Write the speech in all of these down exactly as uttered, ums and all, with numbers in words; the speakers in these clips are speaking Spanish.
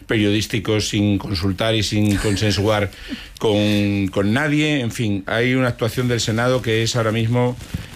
periodísticos sin consultar y sin consensuar con, con nadie. En fin, hay una actuación del Senado que es ahora mismo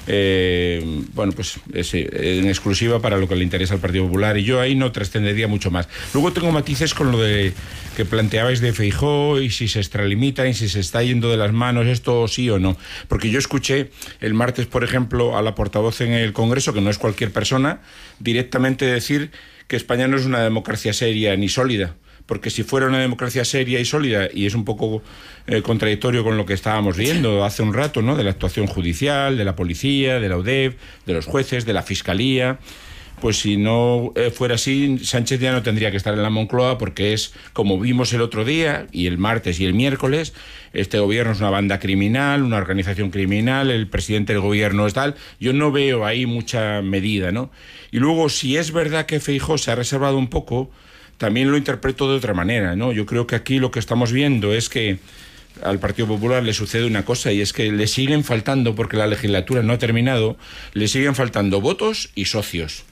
eh, bueno, pues es, en exclusiva para lo que le interesa al Partido Popular, y yo ahí no trascendería mucho más. Luego tengo matices con lo de que planteabais de Feijóo y si se extralimita y si se está yendo de las manos esto sí o no, porque yo escuché el martes, por ejemplo, a la portavoz en el Congreso, que no es cualquier persona, directamente decir que España no es una democracia seria ni sólida, porque si fuera una democracia seria y sólida, y es un poco eh, contradictorio con lo que estábamos viendo hace un rato, ¿no?, de la actuación judicial, de la policía, de la U D E F, de los jueces, de la Fiscalía, pues si no eh, fuera así, Sánchez ya no tendría que estar en la Moncloa, porque es, como vimos el otro día, y el martes y el miércoles, este gobierno es una banda criminal, una organización criminal, el presidente del gobierno es tal. Yo no veo ahí mucha medida, ¿no? Y luego, si es verdad que Feijóo se ha reservado un poco, también lo interpreto de otra manera, ¿no? Yo creo que aquí lo que estamos viendo es que al Partido Popular le sucede una cosa, y es que le siguen faltando, porque la legislatura no ha terminado, le siguen faltando votos y socios.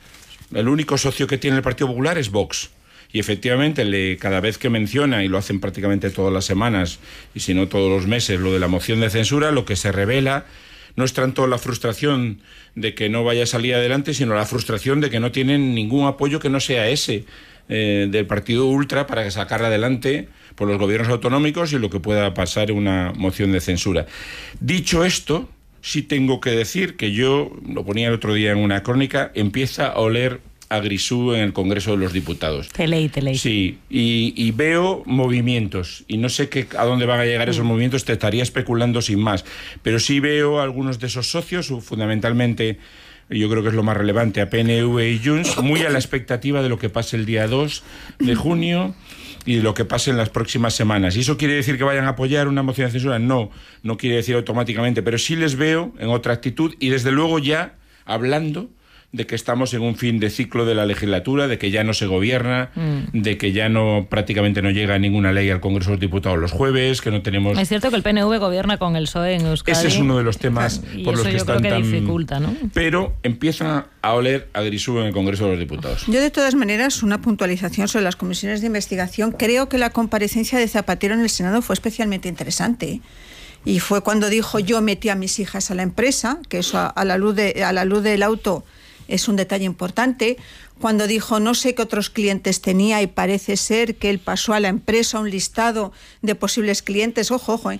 El único socio que tiene el Partido Popular es Vox. Y efectivamente, le, cada vez que menciona, y lo hacen prácticamente todas las semanas, y si no todos los meses, lo de la moción de censura, lo que se revela no es tanto la frustración de que no vaya a salir adelante, sino la frustración de que no tienen ningún apoyo que no sea ese eh, del partido ultra para sacar adelante por los gobiernos autonómicos y lo que pueda pasar en una moción de censura. Dicho esto, sí tengo que decir que yo, lo ponía el otro día en una crónica, empieza a oler a grisú en el Congreso de los Diputados. Te leí, te leí. Sí, y, y veo movimientos, y no sé qué, a dónde van a llegar esos mm. movimientos, te estaría especulando sin más, pero sí veo a algunos de esos socios, fundamentalmente, yo creo que es lo más relevante, a P N V y Junts, muy a la expectativa de lo que pase el día dos de junio, y de lo que pase en las próximas semanas. ¿Y eso quiere decir que vayan a apoyar una moción de censura? No, no quiere decir automáticamente, pero sí les veo en otra actitud, y desde luego ya hablando de que estamos en un fin de ciclo de la legislatura, de que ya no se gobierna, mm. de que ya no prácticamente no llega ninguna ley al Congreso de los Diputados los jueves, que no tenemos... Es cierto que el P N V gobierna con el P S O E en Euskadi. Ese es uno de los temas y por los que yo están creo que tan... dificulta, ¿no? Pero empieza a oler a grisú en el Congreso de los Diputados. Yo, de todas maneras, una puntualización sobre las comisiones de investigación. Creo que la comparecencia de Zapatero en el Senado fue especialmente interesante. Y fue cuando dijo: yo metí a mis hijas a la empresa, que eso a, a la luz de, a la luz del auto es un detalle importante. Cuando dijo: no sé qué otros clientes tenía, y parece ser que él pasó a la empresa un listado de posibles clientes. Ojo, ojo, eh.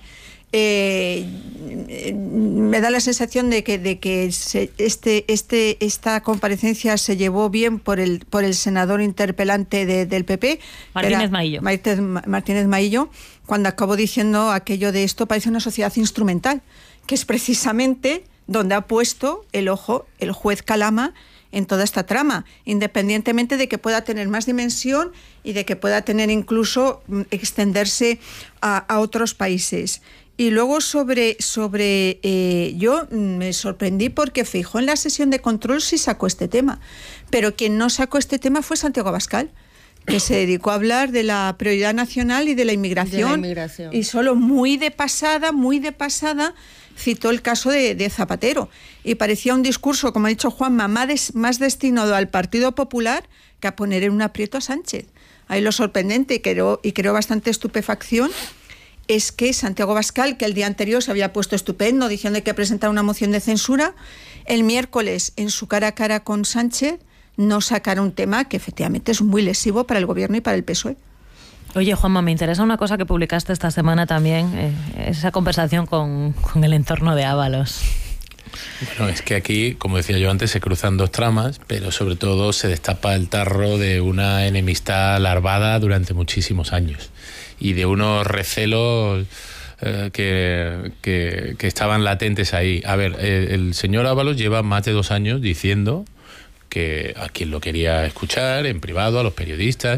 Eh, me da la sensación de que, de que se, este, este, esta comparecencia se llevó bien por el, por el senador interpelante de, del P P, Martínez Maillo. Martínez Maillo, cuando acabó diciendo aquello de: esto parece una sociedad instrumental, que es precisamente donde ha puesto el ojo el juez Calama en toda esta trama, independientemente de que pueda tener más dimensión y de que pueda tener incluso extenderse a, a otros países. Y luego sobre, sobre eh, yo me sorprendí porque Feijóo en la sesión de control sí sacó este tema, pero quien no sacó este tema fue Santiago Abascal, que se dedicó a hablar de la prioridad nacional y de la inmigración, de la inmigración. Y solo muy de pasada, muy de pasada, citó el caso de, de Zapatero, y parecía un discurso, como ha dicho Juanma, más, más destinado al Partido Popular que a poner en un aprieto a Sánchez. Ahí lo sorprendente, y creo, y creo bastante estupefacción, es que Santiago Abascal, que el día anterior se había puesto estupendo diciendo que presentara una moción de censura, el miércoles en su cara a cara con Sánchez no sacara un tema que efectivamente es muy lesivo para el gobierno y para el P S O E. Oye, Juanma, me interesa una cosa que publicaste esta semana también, eh, esa conversación con, con el entorno de Ábalos. Bueno, es que aquí, como decía yo antes, se cruzan dos tramas, pero sobre todo se destapa el tarro de una enemistad larvada durante muchísimos años y de unos recelos eh, que, que, que estaban latentes ahí. A ver, eh, el señor Ábalos lleva más de dos años diciendo, que a quien lo quería escuchar, en privado, a los periodistas,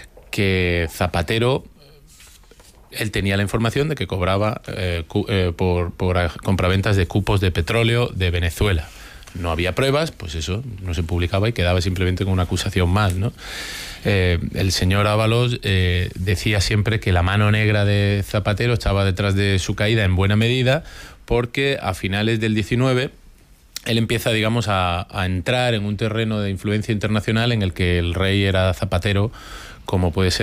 que Zapatero, él tenía la información de que cobraba eh, cu, eh, por, por compraventas de cupos de petróleo de Venezuela. No había pruebas, pues eso no se publicaba y quedaba simplemente con una acusación más, ¿no? Eh, el señor Ábalos eh, decía siempre que la mano negra de Zapatero estaba detrás de su caída en buena medida, porque a finales del diecinueve él empieza, digamos, a, a entrar en un terreno de influencia internacional en el que el rey era Zapatero, como puede ser